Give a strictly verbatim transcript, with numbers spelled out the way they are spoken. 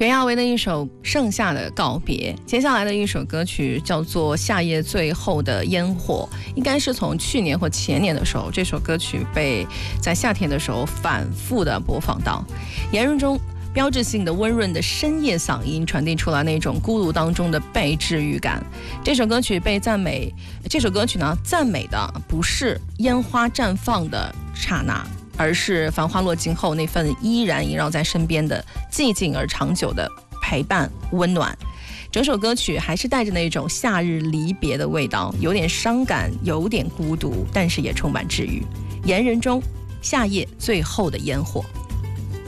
亚维的一首《盛夏的告别》，接下来的一首歌曲叫做《夏夜最后的烟火》，应该是从去年或前年的时候，这首歌曲被在夏天的时候反复的播放到。言人中标志性的温润的深夜嗓音传递出来那种孤独当中的被治愈感。这首歌曲被赞美，这首歌曲呢赞美的不是烟花绽放的刹那，而是繁花落尽后那份依然萦绕在身边的寂静而长久的陪伴温暖。整首歌曲还是带着那种夏日离别的味道，有点伤感，有点孤独，但是也充满治愈。言人中夏夜最后的烟火。